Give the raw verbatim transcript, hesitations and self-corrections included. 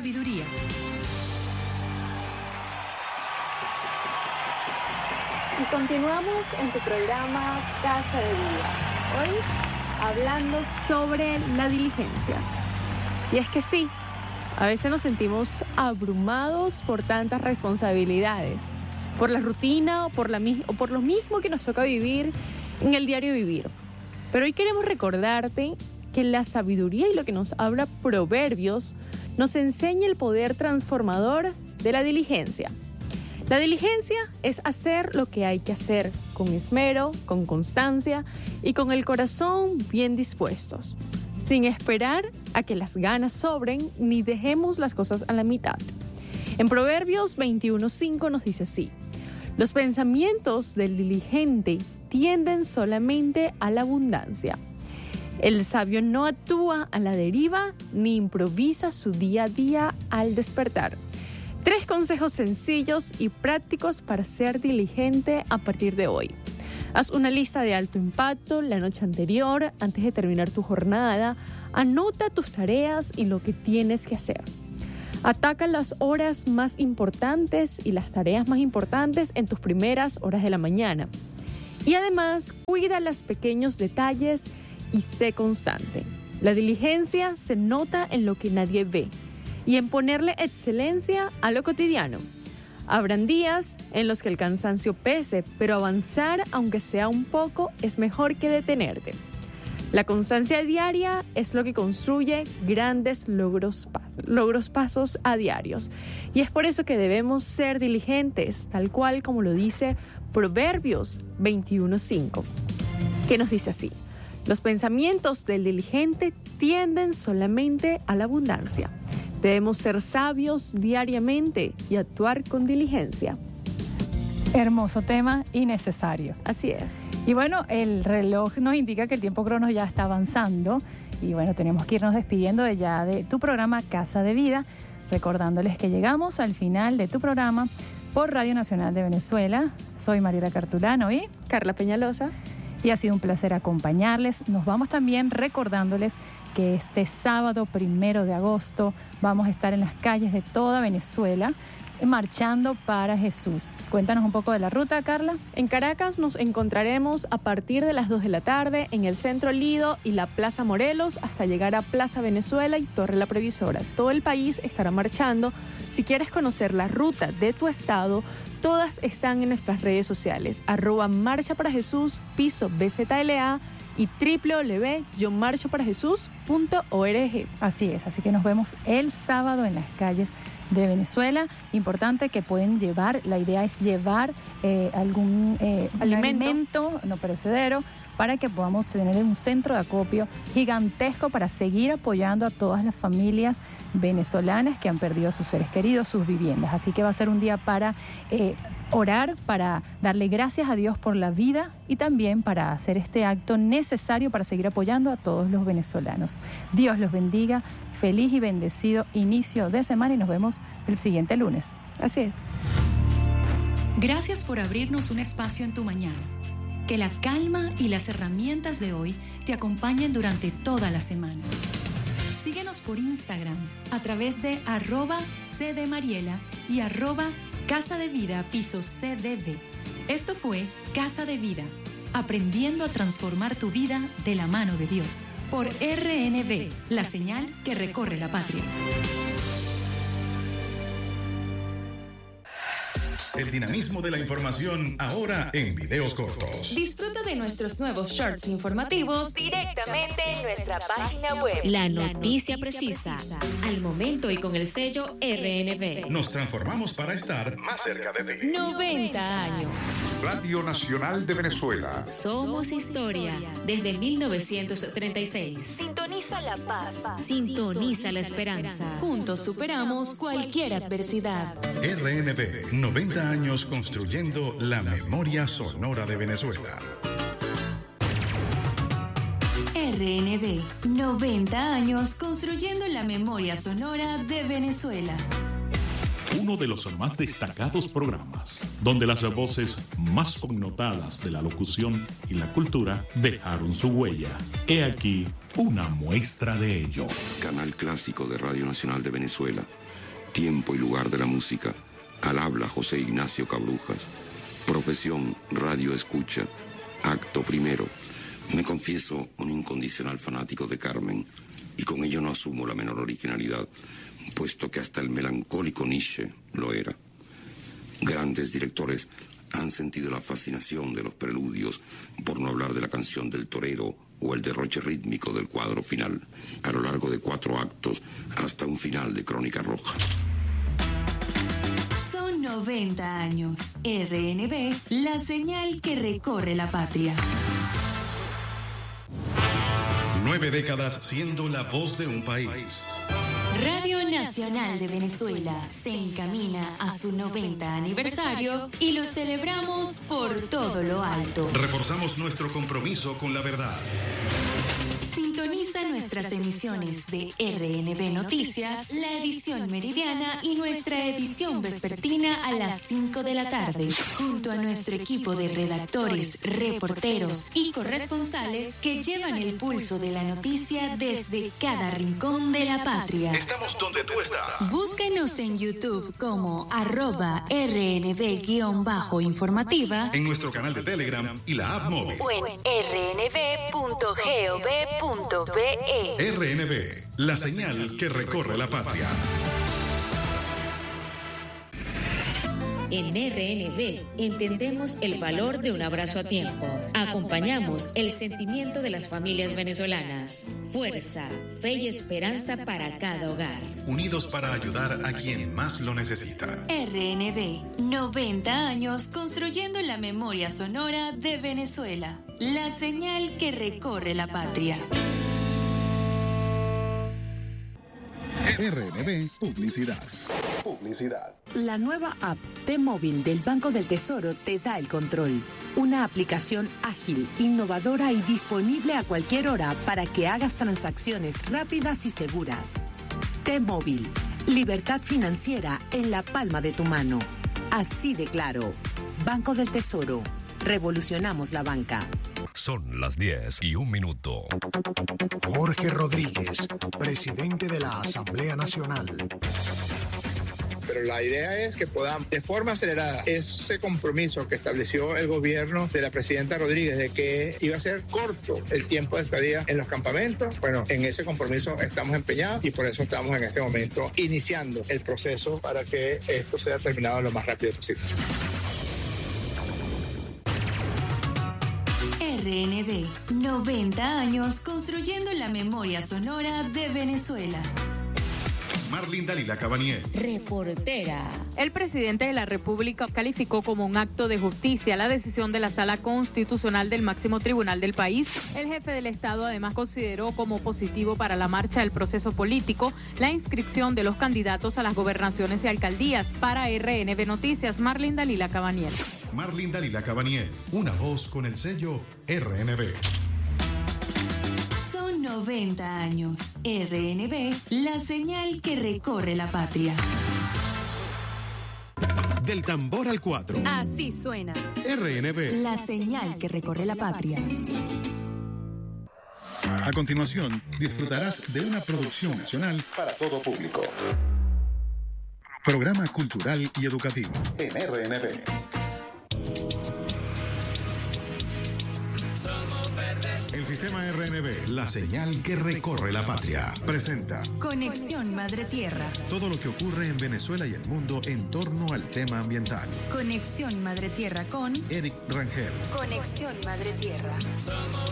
sabiduría. Y continuamos en tu programa Casa de Vida. Hoy hablando sobre la diligencia. Y es que sí, a veces nos sentimos abrumados por tantas responsabilidades, por la rutina o por, la, o por lo mismo que nos toca vivir en el diario vivir. Pero hoy queremos recordarte que la sabiduría y lo que nos habla Proverbios nos enseña el poder transformador de la diligencia. La diligencia es hacer lo que hay que hacer con esmero, con constancia y con el corazón bien dispuestos, sin esperar a que las ganas sobren ni dejemos las cosas a la mitad. En Proverbios veintiuno cinco nos dice así: los pensamientos del diligente tienden solamente a la abundancia. El sabio no actúa a la deriva ni improvisa su día a día al despertar. Tres consejos sencillos y prácticos para ser diligente a partir de hoy. Haz una lista de alto impacto la noche anterior, antes de terminar tu jornada. Anota tus tareas y lo que tienes que hacer. Ataca las horas más importantes y las tareas más importantes en tus primeras horas de la mañana. Y además, cuida los pequeños detalles y sé constante. La diligencia se nota en lo que nadie ve y en ponerle excelencia a lo cotidiano. Habrán días en los que el cansancio pese, pero avanzar, aunque sea un poco, es mejor que detenerte. La constancia diaria es lo que construye grandes logros, logros pasos a diarios. Y es por eso que debemos ser diligentes, tal cual como lo dice Proverbios veintiuno cinco, que nos dice así: los pensamientos del diligente tienden solamente a la abundancia. Debemos ser sabios diariamente y actuar con diligencia. Hermoso tema y necesario. Así es. Y bueno, el reloj nos indica que el tiempo crono ya está avanzando. Y bueno, tenemos que irnos despidiendo de ya de tu programa Casa de Vida, recordándoles que llegamos al final de tu programa por Radio Nacional de Venezuela. Soy Mariela Cartulano y Carla Peñalosa. Y ha sido un placer acompañarles. Nos vamos también recordándoles que este sábado primero de agosto vamos a estar en las calles de toda Venezuela marchando para Jesús. Cuéntanos un poco de la ruta, Carla. En Caracas nos encontraremos a partir de las dos de la tarde en el Centro Lido y la Plaza Morelos hasta llegar a Plaza Venezuela y Torre La Previsora. Todo el país estará marchando. Si quieres conocer la ruta de tu estado, todas están en nuestras redes sociales, arroba Marcha para Jesús, piso B Z L A y w w w punto yo marcho para jesús punto org. Así es, así que nos vemos el sábado en las calles de Venezuela. Importante que pueden llevar, la idea es llevar eh, algún eh, alimento. alimento no perecedero para que podamos tener un centro de acopio gigantesco para seguir apoyando a todas las familias venezolanas que han perdido a sus seres queridos, sus viviendas. Así que va a ser un día para eh, orar, para darle gracias a Dios por la vida y también para hacer este acto necesario para seguir apoyando a todos los venezolanos. Dios los bendiga, feliz y bendecido inicio de semana y nos vemos el siguiente lunes. Así es. Gracias por abrirnos un espacio en tu mañana. Que la calma y las herramientas de hoy te acompañen durante toda la semana. Síguenos por Instagram a través de arroba cdmariela y arroba Casa de Vida piso C D V. Esto fue Casa de Vida, aprendiendo a transformar tu vida de la mano de Dios. Por R N V, la señal que recorre la patria. El dinamismo de la información ahora en videos cortos. Disfruta de nuestros nuevos shorts informativos directamente en nuestra página web. La noticia precisa, al momento y con el sello R N V. Nos transformamos para estar más cerca de ti. noventa años. Radio Nacional de Venezuela. Somos historia desde mil novecientos treinta y seis. Sintoniza la paz. Sintoniza la esperanza. Juntos superamos cualquier adversidad. R N V, noventa años construyendo la memoria sonora de Venezuela. R N V, noventa años construyendo la memoria sonora de Venezuela. Uno de los más destacados programas, donde las voces más connotadas de la locución y la cultura dejaron su huella. He aquí una muestra de ello. Canal Clásico de Radio Nacional de Venezuela. tiempo y lugar de la música. Al habla José Ignacio Cabrujas. Profesión, radio escucha. Acto primero. Me confieso un incondicional fanático de Carmen, y con ello no asumo la menor originalidad, puesto que hasta el melancólico Nietzsche lo era. Grandes directores han sentido la fascinación de los preludios, por no hablar de la canción del torero o el derroche rítmico del cuadro final, a lo largo de cuatro actos hasta un final de Crónica Roja. Son noventa años. R N B, la señal que recorre la patria. Nueve décadas siendo la voz de un país. Radio Nacional de Venezuela se encamina a su noventa aniversario y lo celebramos por todo lo alto. Reforzamos nuestro compromiso con la verdad. Sintoniza nuestras emisiones de R N B Noticias, la edición meridiana y nuestra edición vespertina a las cinco de la tarde, junto a nuestro equipo de redactores, reporteros y corresponsales que llevan el pulso de la noticia desde cada rincón de la patria. Estamos donde tú estás. Búsquenos en YouTube como arroba R N B-informativa, en nuestro canal de Telegram y la app móvil. o en r n b punto gov punto be. R N B, la señal que recorre la patria. En R N B entendemos el valor de un abrazo a tiempo. Acompañamos el sentimiento de las familias venezolanas. Fuerza, fe y esperanza para cada hogar. Unidos para ayudar a quien más lo necesita. R N B, noventa años construyendo la memoria sonora de Venezuela. La señal que recorre la patria. R N B Publicidad. Publicidad. La nueva app T-Móvil del Banco del Tesoro te da el control. Una aplicación ágil, innovadora y disponible a cualquier hora para que hagas transacciones rápidas y seguras. T-Móvil, libertad financiera en la palma de tu mano. Así de claro. Banco del Tesoro. Revolucionamos la banca. Son las diez y un minuto. Jorge Rodríguez, presidente de la Asamblea Nacional. Pero la idea es que podamos, de forma acelerada, ese compromiso que estableció el gobierno de la presidenta Rodríguez de que iba a ser corto el tiempo de estadía en los campamentos. Bueno, en ese compromiso estamos empeñados y por eso estamos en este momento iniciando el proceso para que esto sea terminado lo más rápido posible. R N B, noventa años construyendo la memoria sonora de Venezuela. Marlene Dalila Cabanier, reportera. El presidente de la República calificó como un acto de justicia la decisión de la Sala Constitucional del máximo tribunal del país. El jefe del Estado además consideró como positivo para la marcha del proceso político la inscripción de los candidatos a las gobernaciones y alcaldías. Para R N B Noticias, Marlene Dalila Cabanier. Marlene Dalila Cabanier, una voz con el sello R N B. noventa años. R N B, la señal que recorre la patria. Del tambor al cuatro. Así suena. R N B, la señal que recorre la patria. A continuación, disfrutarás de una producción nacional para todo público. Programa cultural y educativo en R N B. El sistema R N B, la señal que recorre la patria, presenta Conexión Madre Tierra. Todo lo que ocurre en Venezuela y el mundo en torno al tema ambiental. Conexión Madre Tierra con Eric Rangel. Conexión Madre Tierra.